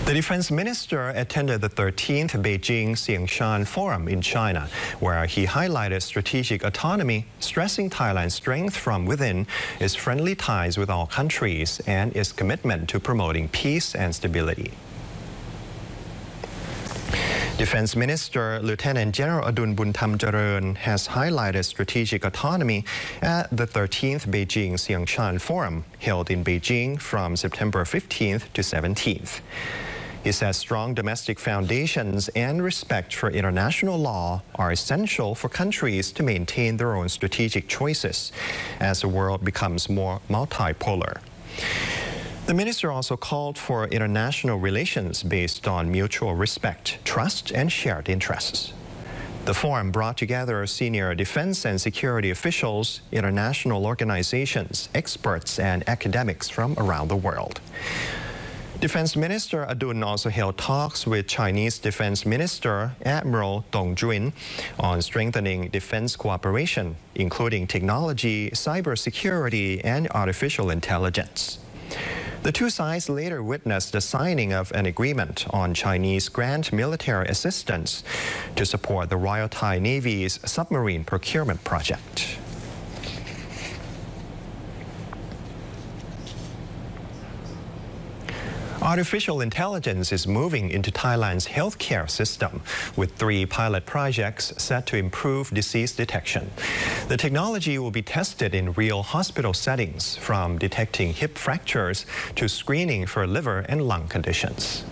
The defense minister attended the 13th Beijing Xiangshan Forum in China, where he highlighted strategic autonomy, stressing Thailand's strength from within, its friendly ties with all countries, and its commitment to promoting peace and stability. Defense Minister Lieutenant General Adun Buntamjarean has highlighted strategic autonomy at the 13th Beijing Xiangshan Forum, held in Beijing from September 15th to 17th. He says strong domestic foundations and respect for international law are essential for countries to maintain their own strategic choices as the world becomes more multipolar. The minister also called for international relations based on mutual respect, trust, and shared interests. The forum brought together senior defense and security officials, international organizations, experts, and academics from around the world. Defense Minister Adun also held talks with Chinese Defense Minister Admiral Dong Jun on strengthening defense cooperation, including technology, cybersecurity, and artificial intelligence. The two sides later witnessed the signing of an agreement on Chinese grant military assistance to support the Royal Thai Navy's submarine procurement project. Artificial intelligence is moving into Thailand's healthcare system, with 3 pilot projects set to improve disease detection. The technology will be tested in real hospital settings, from detecting hip fractures to screening for liver and lung conditions.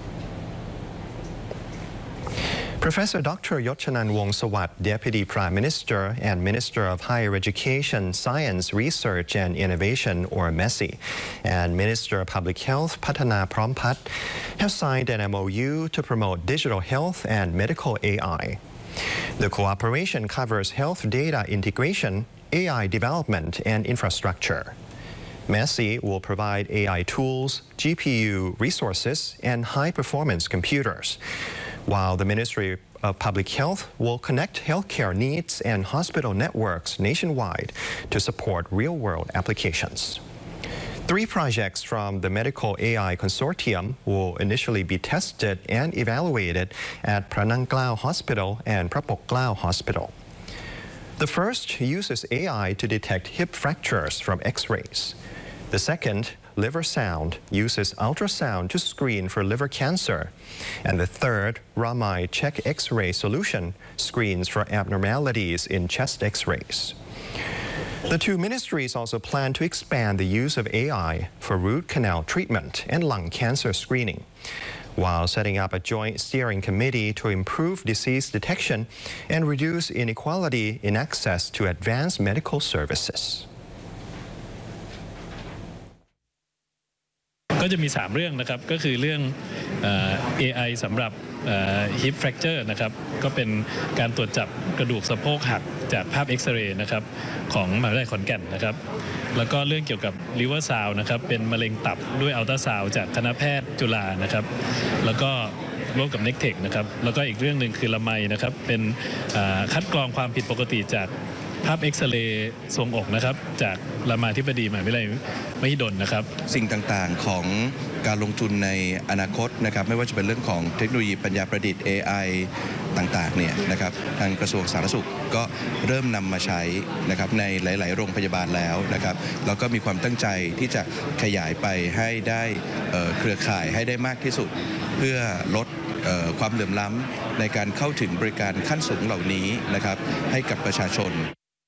Professor Dr. Yochanan Wongsawat, Deputy Prime Minister and Minister of Higher Education, Science, Research and Innovation, or MESI, and Minister of Public Health, Pattana Prompat, have signed an MOU to promote digital health and medical AI. The cooperation covers health data integration, AI development, and infrastructure. MESI will provide AI tools, GPU resources, and high-performance computers, while the Ministry of Public Health will connect healthcare needs and hospital networks nationwide to support real-world applications. 3 projects from the Medical AI Consortium will initially be tested and evaluated at Pranang Klao Hospital and Prapok Klao Hospital. The first uses AI to detect hip fractures from X-rays. The second, liver sound, uses ultrasound to screen for liver cancer. And the third, Ramai Check X-ray solution, screens for abnormalities in chest X-rays. The 2 ministries also plan to expand the use of AI for root canal treatment and lung cancer screening, while setting up a joint steering committee to improve disease detection and reduce inequality in access to advanced medical services. ก็จะมี3เรื่องนะครับก็คือเรื่อง AI สำหรับ hip fracture นะครับก็เป็นการตรวจจับกระดูกสะโพกหักจากภาพเอ็กซเรย์นะครับของมหาวิทยาลัยขอนแก่นนะครับแล้วก็เรื่องเกี่ยวกับ liver sound นะครับเป็นมะเร็งตับด้วยอัลตราซาวด์จากคณะแพทย์จุฬานะครับแล้วก็ร่วมกับ Nectech นะครับแล้วก็อีกเรื่องหนึ่งคือละไมนะครับเป็นคัดกรองความผิดปกติจากภาพเอ็กซเรย์ทรวงอกนะครับจากรามาธิบดีมหาวิทยาลัยมหิดลนะครับสิ่งต่างๆของการลงทุนในอนาคตนะครับไม่ว่าจะเป็นเรื่องของเทคโนโลยีปัญญาประดิษฐ์ AI ต่างๆเนี่ยนะครับทางกระทรวงสาธารณสุขก็เริ่มนำมาใช้นะครับในหลายๆโรงพยาบาลแล้วนะครับแล้วก็มีความตั้งใจที่จะขยายไปให้ได้เครือข่ายให้ได้มากที่สุดเพื่อลดความเหลื่อมล้ำในการเข้าถึงบริการขั้นสูงเหล่านี้นะครับให้กับประชาชน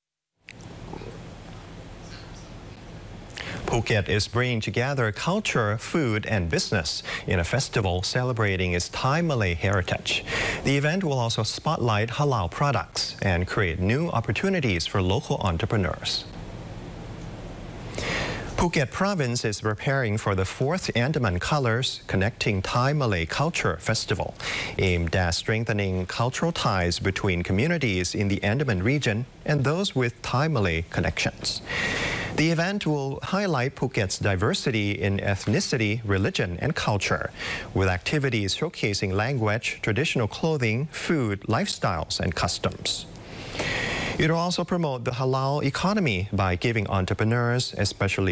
Phuket is bringing together culture, food, and business in a festival celebrating its Thai-Malay heritage. The event will also spotlight halal products and create new opportunities for local entrepreneurs. Phuket Province is preparing for the 4th Andaman Colors Connecting Thai-Malay Culture Festival, aimed at strengthening cultural ties between communities in the Andaman region and those with Thai-Malay connections. The event will highlight Phuket's diversity in ethnicity, religion, and culture, with activities showcasing language, traditional clothing, food, lifestyles, and customs. It will also promote the halal economy by giving entrepreneurs, especially